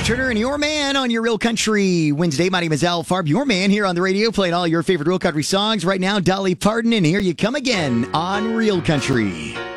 Turner and Your Man on your Real Country Wednesday. My name is Al Farb, your man here on the radio, playing all your favorite Real Country songs. Right now, Dolly Parton, and Here You Come Again on Real Country.